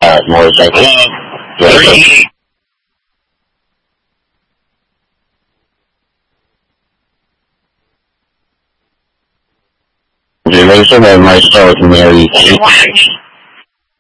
motorcycle. Yeah, Duration and my soul to marry.